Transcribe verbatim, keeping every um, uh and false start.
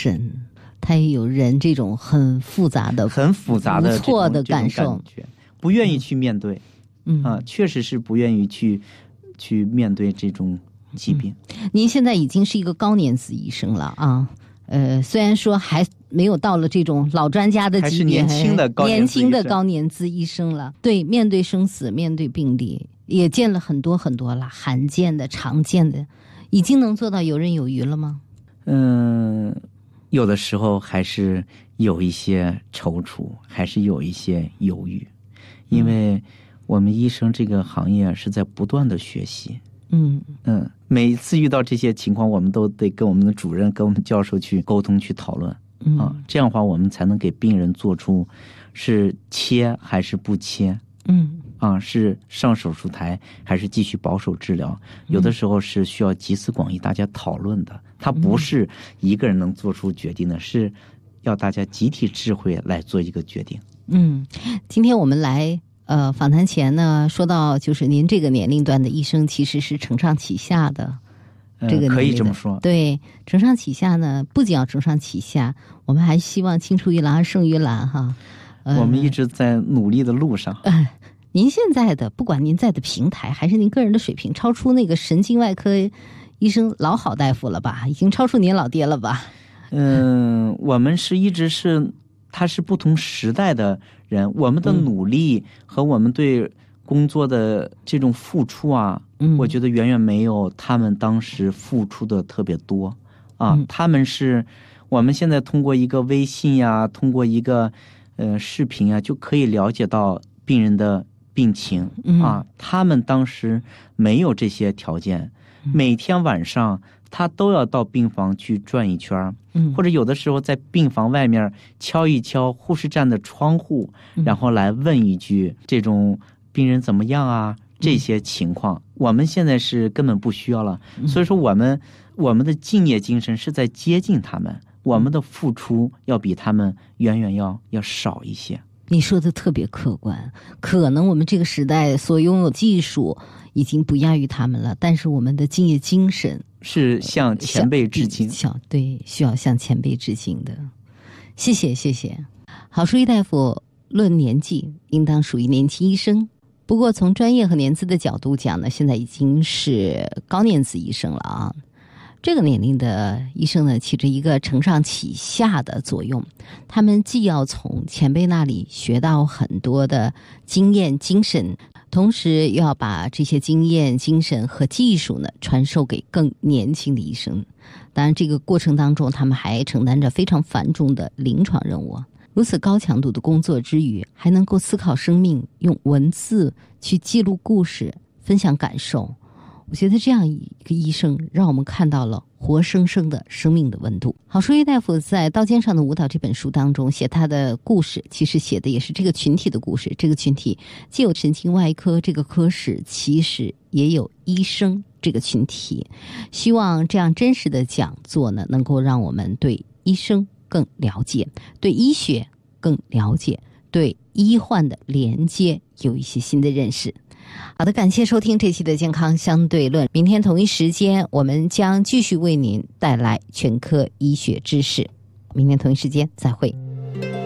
神，他也有人这种很复杂的、 很复杂的、 不错的感受， 感觉不愿意去面对。 嗯啊，确实是不愿意去去面对这种疾病。 嗯、您现在已经是一个高年资医生了啊。呃，虽然说还没有到了这种老专家的级别， 还是年轻的高年轻的高年资医生了。对，面对生死，面对病例，也见了很多很多了，罕见的、常见的，已经能做到游刃有余了吗？ 嗯，有的时候还是有一些踌躇，还是有一些犹豫，因为我们医生这个行业是在不断的学习。 嗯嗯，每一次遇到这些情况，我们都得跟我们的主任、跟我们教授去沟通、去讨论。 嗯、 啊，这样的话我们才能给病人做出是切还是不切。 嗯， 啊，是上手术台还是继续保守治疗？有的时候是需要集思广益，大家讨论的。它不是一个人能做出决定的，是要大家集体智慧来做一个决定。 嗯，今天我们来。呃，访谈前呢，说到就是您这个年龄段的医生其实是承上启下的， 呃、 这个可以这么说。 对，承上启下呢，不仅要承上启下，我们还希望青出于蓝而胜于蓝哈。 呃、我们一直在努力的路上。 呃，您现在的不管您在的平台还是您个人的水平，超出那个神经外科医生老好大夫了吧？已经超出您老爹了吧？ 嗯、呃，我们是一直是。他是不同时代的人，我们的努力和我们对工作的这种付出啊， 嗯、 我觉得远远没有他们当时付出的特别多啊。 嗯、 他们是我们现在通过一个微信呀，通过一个呃视频啊，就可以了解到病人的病情啊。 嗯、 他们当时没有这些条件，每天晚上他都要到病房去转一圈， 嗯， 或者有的时候在病房外面敲一敲护士站的窗户， 嗯、 然后来问一句这种病人怎么样啊？这些情况，嗯、我们现在是根本不需要了。 嗯、 所以说我们我们的敬业精神是在接近他们，我们的付出要比他们远远要要少一些。 你说的特别客观，可能我们这个时代所拥有技术已经不亚于他们了，但是我们的敬业精神是向前辈致敬。 向对，需要向前辈致敬的。谢谢谢谢。好，书医大夫论年纪，应当属于年轻医生。不过从专业和年资的角度讲呢，现在已经是高年资医生了啊。这个年龄的医生呢，起着一个承上启下的作用，他们既要从前辈那里学到很多的经验精神，同时又要把这些经验精神和技术呢传授给更年轻的医生。当然这个过程当中，他们还承担着非常繁重的临床任务。如此高强度的工作之余，还能够思考生命，用文字去记录故事，分享感受。我觉得这样一个医生让我们看到了活生生的生命的温度。好，书医大夫在《刀尖上的舞蹈》这本书当中写他的故事，其实写的也是这个群体的故事。这个群体既有神经外科这个科室，其实也有医生这个群体。希望这样真实的讲座呢，能够让我们对医生更了解，对医学更了解，对医患的连接有一些新的认识。好的，感谢收听这期的健康相对论。明天同一时间，我们将继续为您带来全科医学知识。明天同一时间再会。